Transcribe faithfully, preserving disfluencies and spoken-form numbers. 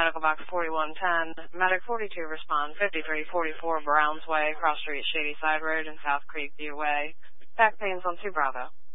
medical box forty-one ten. Medic forty-two respond fifty-three forty-four Browns Way, Cross Street, Shady Side Road, and South Creek View Way. Back pains on two Bravo.